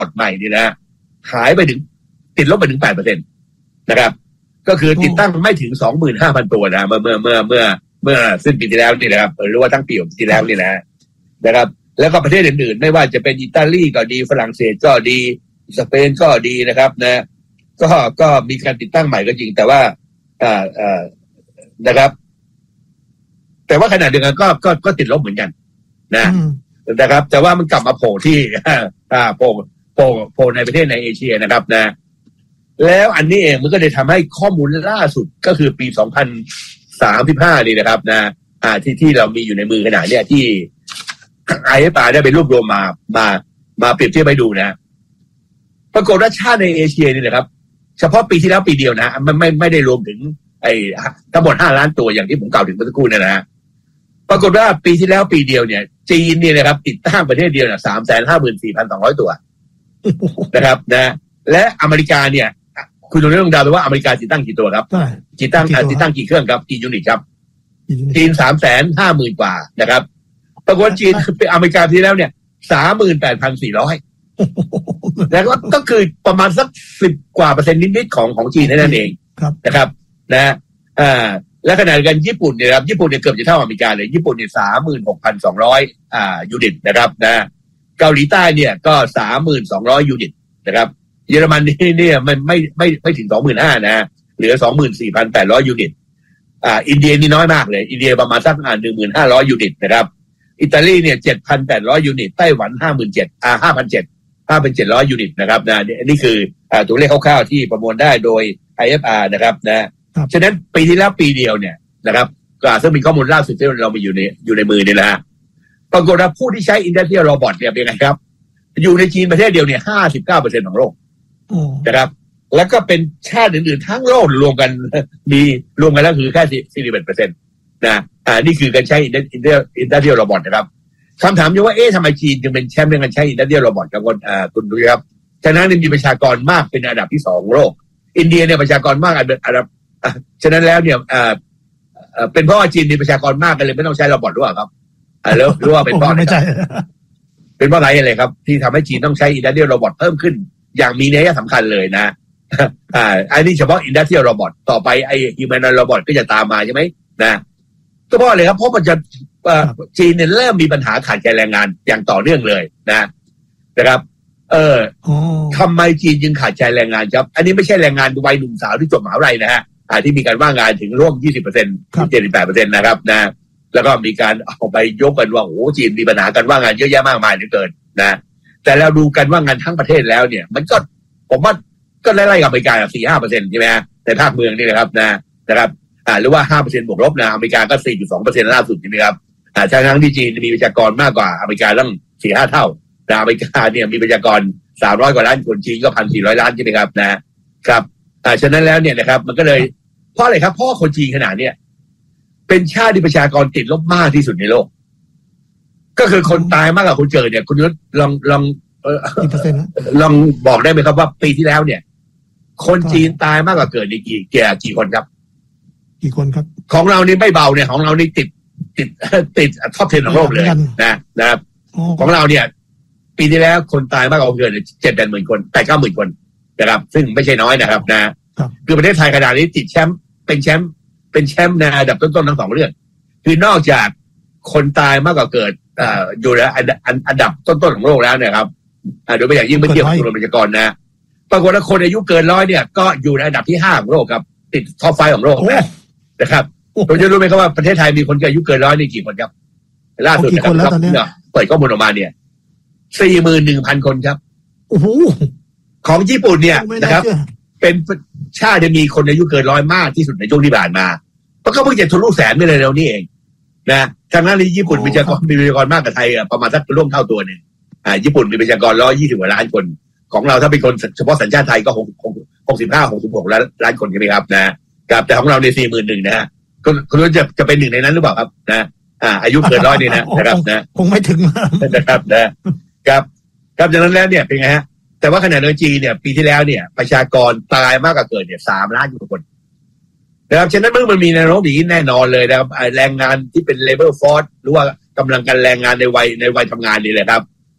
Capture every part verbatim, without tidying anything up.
อทใหม่นี่นะหายไปถึงติดลบไปถึง แปดเปอร์เซ็นต์ นะครับก็คือติดตั้งไม่ถึง สองหมื่นห้าพัน ตัวนะเมื่อเมื่อเมื่อเมื่อเมื่อสิ้นปีที่แล้วนี่นะครับหรือว่าทั้งปีที่แล้วนี่นะนะครับแล้วก็ประเทศอื่นๆไม่ว่าจะเป็นอิตาลีก็ดีฝรั่งเศสก็ดีสเปนก็ดีนะครับนะก็ก็มีการติดตั้งใหม่ก็จริงแต่ว่าอ่าอ่านะครับแต่ว่าขณะเดียวกันก็ก็ก็ติดลบเหมือนกันนะนะครับแต่ว่ามันกลับมาโผล่ที่อ่าโผล่โผล่โผล่ในประเทศในเอเชียนะครับนะแล้วอันนี้เองมันก็เลยทำให้ข้อมูลล่าสุดก็คือปีสองพันสามสิบห้านี่นะครับนะอ่าที่ที่เรามีอยู่ในมือขณะเนี้ยที่ ไอ เอฟ อาร์ ได้ไปรวบรวมมามามาเปรียบเทียบให้ดูนะปรากฏว่าชาติในเอเชียนี่นะครับเฉพาะปีที่แล้วปีเดียวนะมันไม่ไม่ได้รวมถึงไอ้ทั้งหมดห้าล้านตัวอย่างที่ผมกล่าวถึงเมื่อสักครู่เนี่ยนะปรากฏว่าปีที่แล้วปีเดียวเนี่ยจีนเนี่ยนะครับติดตั้งประเทศเดียวเนี่ย สามแสนห้าหมื่นสี่พันสองร้อย ตัวนะครับนะและอเมริกาเนี่ยคุณลองเดาไปว่าอเมริกาติดตั้งกี่ตัวครับติดตั้งติดตั้งกี่เครื่องครับกี่ยูนิตครับจีน สามแสนห้าหมื่น กว่านะครับปรากฏจีนเป็นอเมริกาที่แล้วเนี่ย สามหมื่นแปดพันสี่ร้อย แล้วก็ก็คือประมาณสักสิบกว่าเปอร์เซ็นต์นิดๆของของจีนนั่นเองนะครับนะอ่าและขณะเดียวกันญี่ปุ่นเนี่ยครับญี่ปุ่นเนี่ยเกือบจะเท่าอเมริกาเลยญี่ปุ่นเนี่ย สามหมื่นหกพันสองร้อย อ่ายูนิตนะครับนะเกาหลีใต้เนี่ยก็ สามหมื่นสองร้อย ยูนิตนะครับเยอรมันนี่เนี่ยมันไม่ไม่ไม่ถึง สองหมื่นห้าพัน นะเหลือ สองหมื่นสี่พันแปดร้อย ยูนิตอ่าอินเดียนี่น้อยมากเลยอินเดียประมาณสัก หนึ่งหมื่นห้าร้อย ยูนิตนะครับอิตาลีเนี่ย เจ็ดพันแปดร้อย ยูนิตไต้หวัน ห้าหมื่นเจ็ดพัน อ่า ห้าพันเจ็ดร้อย ห้าพันเจ็ดร้อย ยูนิตนะครับนะนี่คืออ่าตัวเลขคร่าวๆที่ประมวลได้โดย ไอ เอฟ อาร์ นะครับนะฉะนั้นปีที่แล้วปีเดียวเนี่ยนะครับก็ซึ่งมีข้อมูลล่าสุดที่เรามีอยู่ในอยู่ในมือนี่แหละปรากฏว่าผู้ที่ใช้ Industrial Robot เนี่ยเป็นไงครับอยู่ในจีนประเทศเดียวเนี่ย ห้าสิบเก้าเปอร์เซ็นต์ ของโลกนะครับแล้วก็เป็นชาติอื่นๆทั้งโลกรวมกันมีรวมกันแล้วคือแค่ สี่สิบเอ็ดเปอร์เซ็นต์ นะอ่านี่คือการใช้ Industrial Robot นะครับคำถามอยู่ว่าเอ๊ะทำไมจีนจึงเป็นแชมป์ในการใช้ Industrial Robot ครับคุณอ่าคุณดูครับฉะนั้นมีประชากรมากเป็นอันดับที่สองของโลกอินเดียเนี่ยประชากรมากอันดับฉะนั้นแล้วเนี่ยอ่าเป็นเพราะว่าจีนมีประชากรมากกันเลยไม่ต้องใช้โรบอทด้วยครับอ่าแล้วหรือว่าเป็นเพราะอะไรเป็นเพราะอะไรอะไรครับที่ทำให้จีนต้องใช้ Industrial Robot เพิ่มขึ้นอย่างมีนัยสำคัญเลยนะอ่าอันนี้เฉพาะ Industrial Robot ต่อไปไอ้ Humanoid Robot ก็จะตามมาใช่ไหมนะก็เพราะอะไรครับเพราะมันจะจีนเนี่ยเริ่มมีปัญหาขาดแคลนแรงงานอย่างต่อเนื่องเลยนะนะครับเออทำไมจีนจึงขาดแคลนแรงงานครับอันนี้ไม่ใช่แรงงานวัยหนุ่มสาวที่จบมหาวิทยาลัยนะฮะอ่าที่มีการว่างงานถึงร่วม ยี่สิบเปอร์เซ็นต์ ถึง เจ็ดสิบแปดเปอร์เซ็นต์ นะครับนะแล้วก็มีการเอาไปยกกันว่าโอ้จีนมีปัญหาการว่างงานเยอะแยะมากมายเหลือเกินนะแต่เราดูกันว่างงานทั้งประเทศแล้วเนี่ยมันก็ผมว่าก็ไล่ๆกับอเมริกา สี่ถึงห้าเปอร์เซ็นต์ ใช่ไหมฮะในภาคเมืองนี่นะครับนะนะครับอ่าหรือว่า ห้าเปอร์เซ็นต์ บวกลบนะอเมริกาก็ สี่จุดสองเปอร์เซ็นต์ ล่าสุดใช่ไหมครับอ่าทั้งที่จีนมีประชากรมากกว่าอเมริกาตั้ง สี่ถึงห้า เท่านะอเมริกาเนี่ยมีประชากรสามร้อยกว่าล้านคนจีนก็ หนึ่งพันสี่ร้อย ล้านใช่ไหมครับนะครับอ่าฉะนั้นแล้วเนี่ยนะครับมันก็เลยเพราะอะไรครับเพราะคนจีนขนาดเนี้ยเป็นชาติที่ประชากรติดลบมากที่สุดในโลกก็คือคนตายมากกว่าคนเกิดเนี่ยคุณยศลองลองเออลองบอกได้ไหมครับว่าปีที่แล้วเนี่ยคนจีนตายมากกว่าเกิดในกี่กี่กี่คนครับกี่คนครับของเรานี่ไม่เบาเนี่ยของเรานี่ติดติดติดท็อปสิบของโลกเลยนะนะครับของเราเนี่ยปีที่แล้วคนตายมากกว่าคนเกิดเจ็ดแปดหมื่นคนแปดเก้าหมื่นคนนะครับซึ่งไม่ใช่น้อยนะครับนะคือประเทศไทยขนาดนี้ติดแชมป์เป็นแชมป์เป็นแชมป์ในอันดับต้นๆทั้งสองเรื่องคือนอกจากคนตายมากกว่าเกิดอ่าอยู่ในอันดับต้นๆของโลกแล้วเนี่ยครับโดยเฉพาะอย่างยิ่งเมื่อเทียบกับจำนวนประชากรนะปรากฏว่าคนอายุเกินร้อยเนี่ยก็อยู่ในอันดับที่ห้าของโลกครับติดท็อปไฟว์ของโลกนะครับเราจะรู้ไหมครับว่าประเทศไทยมีคนอายุเกินร้อยนี่กี่คนครับล่าสุดนะครับเปิดข้อมูลออกมาเนี่ย สี่หมื่นหนึ่งพัน คนครับโอ้โหของญี่ปุ่นเนี่ยนะครับเป็นชาติที่มีคนอายุเกินร้อยมากที่สุดในช่วงที่ผ่านมาเพราะเขาเพิ่งจะทะลุแสนไปเลยแล้วนี่เองนะทางนั้นในญี่ปุ่นมีประชากรมีประชากรมากกว่าไทยประมาณสักร่วมเท่าตัวนึงอ่าญี่ปุ่นมีประชากรหนึ่งร้อยยี่สิบกว่าล้านคนของเราถ้าเป็นคนเฉพาะสัญชาติไทยก็หกสิบห้า หกสิบหกล้านล้านคนใช่ไหมครับนะครับแต่ของเราใน สี่หมื่นหนึ่งพัน นะฮะคุณรู้จะจะเป็นหนึ่งในนั้นหรือเปล่าครับนะอ่าอายุเกินร้อยนี่นะนะครับนะคงไม่ถึงนะครับนะครับครับจากนั้นแล้วเนี่ยเป็นไงฮะแต่ว่าขณะเดียวกันจีนเนี่ยปีที่แล้วเนี่ยประชากรตายมากกว่าเกิดเนี่ยสามล้านกว่าคนนะครับฉะนั้นเมื่อมันมีแนวโน้มอย่างนี้แน่นอนเลยนะครับแรงงานที่เป็น labor force หรือว่ากำลังการแรงงานในวัยในวัยทำงานนี่แหละครับ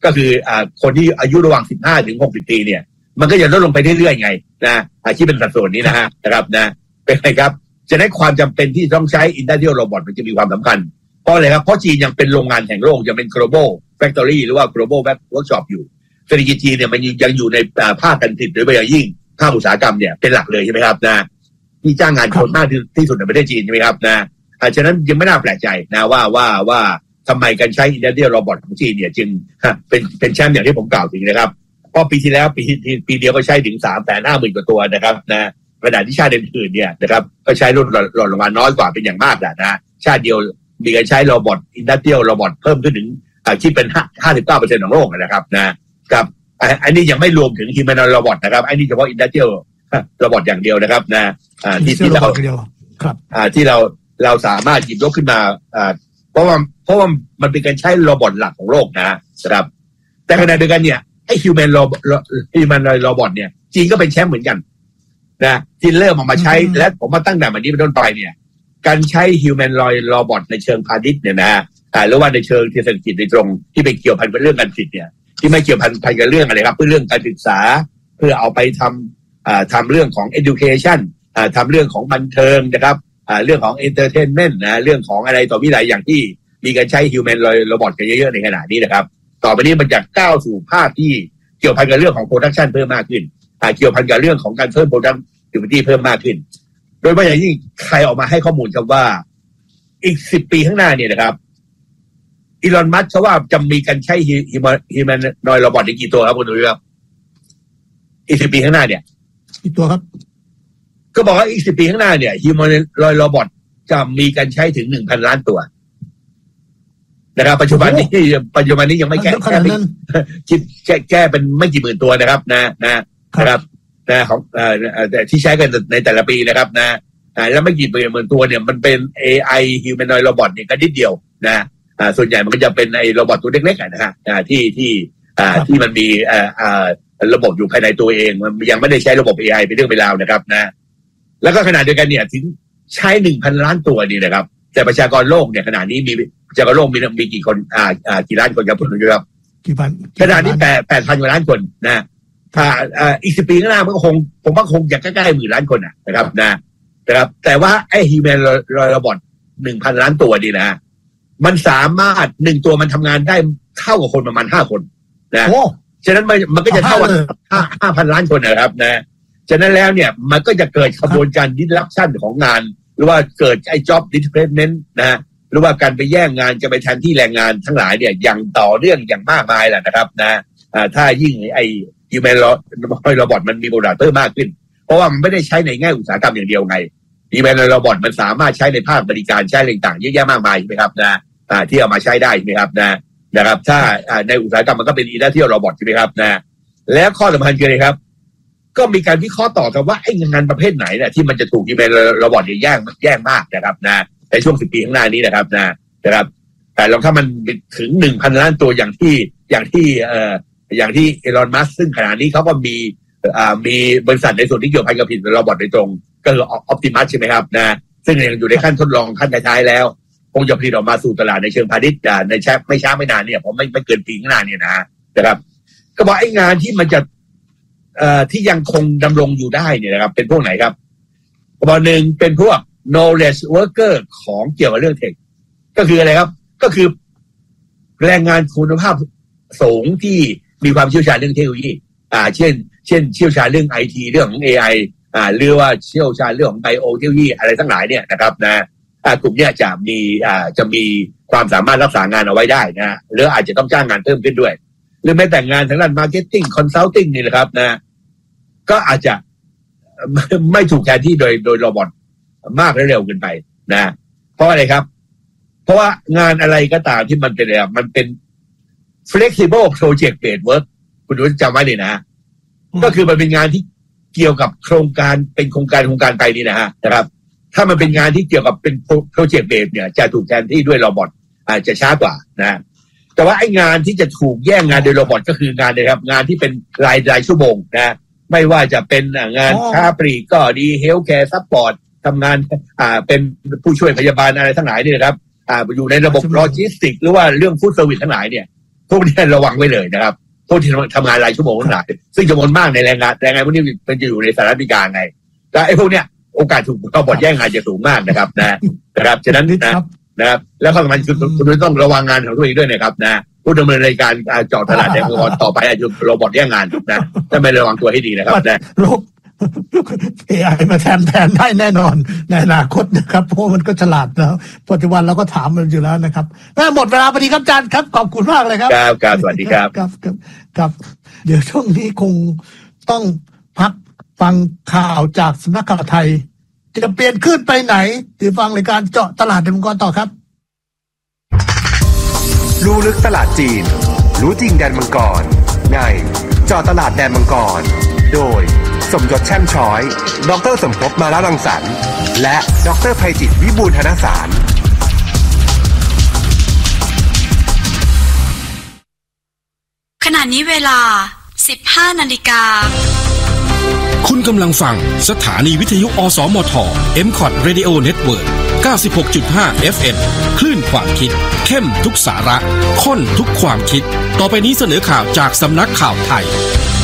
ก็คืออ่าคนที่อายุระหว่างสิบห้าถึงหกสิบปีเนี่ยมันก็จะลดลงไปเรื่อยๆไงนะอาชีพเป็นสัดส่วนนี้นะฮะนะครับนะเป็นไงครับจะได้ความจำเป็นที่ต้องใช้ Industrial Robot มันจะมีความสำคัญเพราะอะไรครับเพราะจีนยังเป็นโรงงานแห่งโลกยังเป็น global factory หรือว่า global workshop อยู่เศรษฐกิจจีนเนี่ยมันยังอยู่ในภาคการผลิตโดยเฉพาะอย่างยิ่งภาคอุตสาหกรรมเนี่ยเป็นหลักเลยใช่ไหมครับนะที่จ้างงานคนมากที่สุดในประเทศจีนใช่ไหมครับนะฉะนั้นยังไม่น่าแปลกใจนะว่าว่าว่าทำไมการใช้ Industrial Robot ของจีนเนี่ยจึงเป็นเป็นแชมป์อย่างที่ผมกล่าวถึงนะครับเพราะปีที่แล้วปีปีเดียวก็ใช้ถึงสามแสนห้าหมื่นกว่าตัวนะครับนะขณะที่ชาติอื่นๆเนี่ยนะครับก็ใช้ลดหล่นลงมาน้อยกว่าเป็นอย่างมากแหละนะชาติเดียวมีการใช้โรบอท Industrial Robot เพิ่มขึ้นถึงคิดเป็นห้าสิบเก้าเปอร์เซ็นต์ของโลกนะครับนะครับอันนี้ยังไม่รวมถึง Humanoid Robot นะครับอันนี้เฉพาะ Industrial Robot อย่างเดียวนะครับนะที่ที่เราครับที่เราเราสามารถหยิบยกขึ้นมาเพราะว่าเพราะว่ามันเป็นการใช้โรบอทหลักของโลกนะครับแต่ขณะเดียวกันเนี่ยไอ้ Human Humanoid Robot เนี่ยจีนก็เป็นแชมป์เหมือนกันนะที่เริ่มออกมาใช้และผมมาตั้งแต่วันนี้เป็นต้นไปเนี่ยการใช้ Humanoid Robot ในเชิงพาณิชย์เนี่ยนะหรือว่าในเชิงเศรษฐกิจในตรงที่ไปเกี่ยวพันกับเรื่องการผลิตเนี่ยที่ไม่เกี่ยวพันกับเรื่องอะไรครับเพื่อเรื่องการศึกษาเพื่อเอาไปทำทำเรื่องของ education ทำเรื่องของบันเทิงนะครับเรื่องของ entertainment นะเรื่องของอะไรต่อมีหลายอย่างที่มีการใช้ Humanoid Robot กันเยอะๆในขณะนี้นะครับต่อไปนี้มันจะก้าวสู่ภาคที่เกี่ยวพันกับเรื่องของ production เพิ่มมากขึ้นเกี่ยวพันกับเรื่องของการเพิ่ม productivity เพิ่มมากขึ้นโดยเฉพาะอย่างยิ่งใครออกมาให้ข้อมูลครับว่าอีกสิบปีข้างหน้าเนี่ยนะครับอีลอนมัสก์เขาว่าจะมีการใช้ Humanoid Robot อีกกี่ตัวครับคุณดูครับอีกสิบปีข้างหน้าเนี่ยกี่ตัวครับก็บอกว่าอีกสิบปีข้างหน้าเนี่ย Humanoid Robot จะมีการใช้ถึง หนึ่งพัน ล้านตัวนะครับปัจจุบันนี้ปัจจุบันนี้ยังไม่แก้แค่คิดแก้แก้เป็นไม่กี่หมื่นตัวนะครับนะนะนะครับนะของเอ่อแต่ที่ใช้กันในแต่ละปีนะครับนะแล้วไม่กี่หมื่นตัวเนี่ยมันเป็น เอ ไอ Humanoid Robot เนี่ยก็นิดเดียวนะอ่าส่วนใหญ่มันก็จะเป็นไอ้โรบอทตัวเล็กๆนะฮะอ่าที่ที่อ่าที่มันมีอ่าอ่าระบบอยู่ภายในตัวเองมันยังไม่ได้ใช้ระบบ เอ ไอ เป็นเรื่องเป็นราวนะครับนะแล้วก็ขนาดเดียวกันเนี่ยถึงใช้ หนึ่งพัน ล้านตัวนี่นะครับแต่ประชากรโลกเนี่ยขณะนี้มีประชากรโลกมีมีกี่คนอ่าอ่ากี่ล้านคนครับคุณผู้ชมกี่พันขณะนี้แปดแปดพันกว่าล้านคนนะถ้าอ่าอีกสิบปีข้างหน้ามันก็คงผมว่าคงจะใกล้ๆหมื่นล้านคนนะครับนะนะครับแต่ว่าไอ้ Humanoid Robot หนึ่งพัน ล้านตัวนี่นะมันสามารถหนึ่งตัวมันทำงานได้เท่ากับคนประมาณห้าคนนะฉะนั้นมันมันก็จะเท่ากับห้าห้าพันล้านคนนะครับนะฉะนั้นแล้วเนี่ยมันก็จะเกิดกระบวนการ disruption ของงานหรือว่าเกิดไอ้ job displacement นะหรือว่าการไปแย่งงานจะไปแทนที่แรงงานทั้งหลายเนี่ยอย่างต่อเนื่องอย่างมากมายแหละนะครับนะอ่าถ้ายิ่งไอ้ Humanoid Robot มันมีโมดูลเพิ่มมากขึ้นเพราะว่ามันไม่ได้ใช้ในแง่อุตสาหกรรมอย่างเดียวไงHumanoid Robot มันสามารถใช้ในภาคบริการใช้อะไรต่างๆเยอะแยะมากมายใช่ไหมครับนะอ่าที่เอามาใช้ได้ใช่ไหมครับนะนะครับถ้าอ่าในอุตสาหกรรมมันก็เป็น Industrial Robot ใช่ไหมครับนะแล้วข้อสำคัญคืออะไรครับก็มีการวิเคราะห์ต่อกันว่าไอ้งานประเภทไหนเนี่ยที่มันจะถูก Humanoid Robot เนี่ยแย่งแย่งมากนะครับนะในช่วงสิบปีข้างหน้านี้นะครับนะนะครับแต่ลองถ้ามันถึง หนึ่งพัน ล้านตัวอย่างที่อย่างที่เอ่ออย่างที่อีลอนมัสก์ซึ่งขณะนี้เขาก็มีอ่ามีบริษัทในส่วนที่เกี่ยวพันกับผลิตโรบอทโดยตรงก็คือ Optimus ใช่ไหมครับนะซึ่งยังอยู่ในขั้นทดลองขั้นท้ายๆแล้วคงจะผลิตออกมาสู่ตลาดในเชิงพาณิชย์ในช้าไม่ช้าไม่นานเนี่ยผมไม่ไม่เกินปีข้างหน้าเนี่ยนะนะครับก็บอกไอ้งานที่มันจะเอ่อที่ยังคงดำรงอยู่ได้เนี่ยนะครับเป็นพวกไหนครับบอกหนึ่งเป็นพวก knowledge worker ของเกี่ยวกับเรื่องเทคก็คืออะไรครับก็คือแรงงานคุณภาพสูงที่มีความเชี่ยวชาญเรื่องเทคโนโลยีอ่าเช่นเช่นเชี่ยวชาญเรื่อง ไอ ที เรื่องของ เอ ไอ อ่าหรือว่าเชี่ยวชาญเรื่องของไบโอเทคโนโลยีอะไรทั้งหลายเนี่ยนะครับนะอ่ากลุ่มเนี้ยจะมีอ่าจะมีความสามารถรักษางานเอาไว้ได้นะหรืออาจจะต้องจ้างงานเพิ่มขึ้นด้วยหรือแม้แต่งานทางด้านมาร์เก็ตติ้งคอนซัลทิงนี่แหละครับนะก็อาจจะไม่ถูกแทนที่โดยโดยโรบอทมากและเร็วเกินไปนะเพราะอะไรครับเพราะว่างานอะไรก็ตามที่มันเป็นอะไรมันเป็น flexible project based work คุณดูจำไว้เลยนะก็คือมันเป็นงานที่เกี่ยวกับโครงการเป็นโครงการโครงการไปนี่นะฮะนะครับถ้ามันเป็นงานที่เกี่ยวกับเป็นโปรเจกต์เบสเนี่ยจะถูกแทนที่ด้วยโรบอทอาจจะช้ากว่านะแต่ว่าไอ้งานที่จะถูกแย่งงานโดยโรบอทก็คืองานนะครับงานที่เป็นรายรายชั่วโมงนะไม่ว่าจะเป็นงานค้าปลีกก็ดีเฮลท์แคร์ซัพพอร์ตทำงานอ่าเป็นผู้ช่วยพยาบาลอะไรทั้งหลายนี่นะครับอ่าอยู่ในระบบโลจิสติกหรือว่าเรื่องฟู้ดเซอร์วิสทั้งหลายเนี่ยพวกนี้ระวังไว้เลยนะครับพวกที่ทำงานรายชั่วโมงทั้งหลายซึ่งจำนวนมากในแรงงานแรงงานพวกนี้เป็นจะอยู่ในสหรัฐอเมริกาไงแต่ไอ้พวกเนี้ยโอกาสถูกเอาบอดแย่งงานจะสูงมากนะครับนะนะครับฉะนั้นนะนะครับแล้วข้อสำคัญคือคุณต้องระวังงานของตัวเองด้วยนะครับนะผู้ดำเนินรายการเจาะตลาดแดงก่อนต่อไปอาจจะโรบอทแย่งงานนะถ้าไม่ระวังตัวให้ดีนะครับนะโรบเอ ไอ มาแทนแทนได้แน่นอนในอนาคตนะครับเพราะมันก็ฉลาดแล้วปัจจุบันเราก็ถามมันอยู่แล้วนะครับหมดเวลาพอดีครับอาจารย์ครับขอบคุณมากเลยครับครับครับสวัสดีครับครับครับเดี๋ยวช่วงนี้คงต้องพักฟังข่าวจากสำนักข่าวไทยจะเปลี่ยนขึ้นไปไหนหรือฟังรายการเจาะตลาดแดนมังกรต่อครับรู้ลึกตลาดจีนรู้จริงแดนมังกรในเจาะตลาดแดนมังกรโดยสมยศแช่มช้อยดร.สมภพมาลารังสรรค์และดร.ไพจิตรวิบูลย์ธนสารขณะนี้เวลา สิบห้านาฬิกาคุณกำลังฟังสถานีวิทยุอสมท เอ็ม คอท Radio Network เก้าสิบหกจุดห้า เอฟ เอ็ม คลื่นความคิดเข้มทุกสาระข้นทุกความคิดต่อไปนี้เสนอข่าวจากสำนักข่าวไทย